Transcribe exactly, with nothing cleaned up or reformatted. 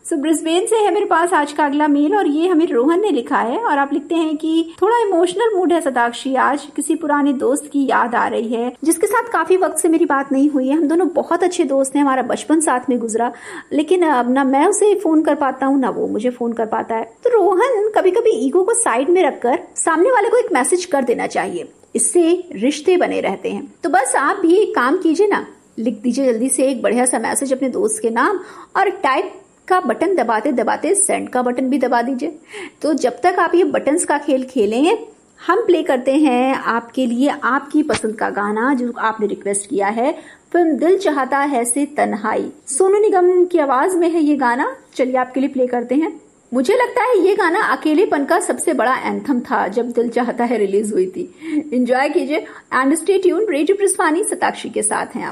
सो Brisbane से है मेरे पास आज का अगला मेल और ये हमें रोहन ने लिखा है और आप लिखते हैं कि थोड़ा इमोशनल मूड है सताक्षी, आज किसी पुराने दोस्त की याद आ रही है जिसके साथ काफी वक्त से मेरी बात नहीं हुई है। हम दोनों बहुत अच्छे दोस्त हैं, हमारा बचपन साथ में गुजरा, लेकिन अब ना मैं उसे फोन कर पाता हूँ ना वो मुझे फोन कर पाता है। तो रोहन, कभी कभी ईगो को साइड में रखकर सामने वाले को एक मैसेज कर देना चाहिए, इससे रिश्ते बने रहते हैं। तो बस आप भी एक काम कीजिए ना, लिख दीजिए जल्दी से एक बढ़िया सा मैसेज अपने दोस्त के नाम और टाइप का बटन दबाते दबाते सेंड का बटन भी दबा दीजिए। तो जब तक आप ये बटन्स का खेल खेलेंगे, हम प्ले करते हैं आपके लिए आपकी पसंद का गाना जो आपने रिक्वेस्ट किया है, फिल्म दिल चाहता है से तन्हाई। सोनू निगम की आवाज में है ये गाना, चलिए आपके लिए प्ले करते हैं। मुझे लगता है ये गाना अकेलेपन का सबसे बड़ा एंथम था जब दिल चाहता है रिलीज हुई थी। एंजॉय कीजिए and stay tuned. Radio ब्रिस्वानी, Satakshi के साथ हैं आप।